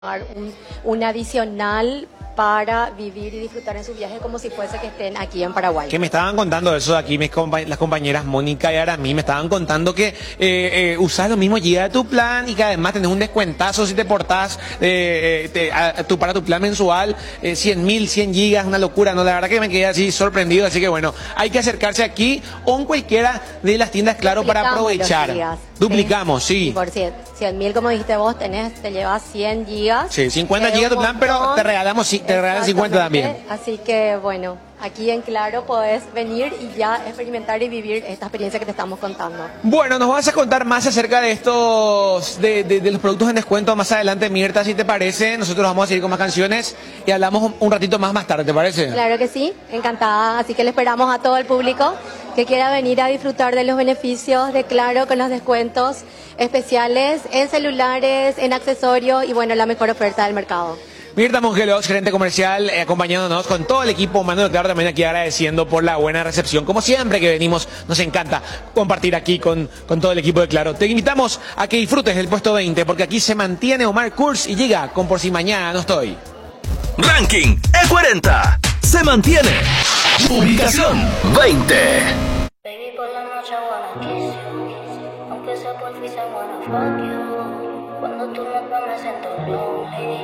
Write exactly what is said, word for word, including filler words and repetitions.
Un, un adicional para vivir y disfrutar en sus viajes como si fuese que estén aquí en Paraguay. Que me estaban contando eso de aquí mis compa las compañeras Mónica y Aramí, me estaban contando que eh, eh, usás lo mismo giga de tu plan y que además tenés un descuentazo si te portás eh, eh, te, a, tu, para tu plan mensual, eh, cien mil, cien gigas, una locura, ¿no? La verdad que me quedé así sorprendido, así que bueno, hay que acercarse aquí o en cualquiera de las tiendas, claro, para aprovechar. Duplicamos, sí. Y por cien mil, como dijiste vos, tenés, te llevas cien gigas. Sí, cincuenta gigas tu plan, pero te regalamos, te regalan cincuenta también. Así que bueno, aquí en Claro podés venir y ya experimentar y vivir esta experiencia que te estamos contando. Bueno, nos vas a contar más acerca de estos, de, de, de los productos en descuento más adelante, Mirta, si te parece. Nosotros vamos a seguir con más canciones y hablamos un, un ratito más más tarde, ¿te parece? Claro que sí, encantada. Así que le esperamos a todo el público que quiera venir a disfrutar de los beneficios de Claro con los descuentos especiales en celulares, en accesorios y bueno, la mejor oferta del mercado. Mirta Mongelos, gerente comercial, eh, acompañándonos con todo el equipo. Manuel, claro, también aquí agradeciendo por la buena recepción. Como siempre que venimos, nos encanta compartir aquí con, con todo el equipo de Claro. Te invitamos a que disfrutes del puesto veinte, porque aquí se mantiene Omar Kurz y llega con Por Si Mañana No Estoy. Ranking E cuarenta se mantiene. Ubicación veinte. Baby, por la noche I wanna kiss you. Aunque sea por fin I wanna fuck you. Cuando tú no me siento lonely.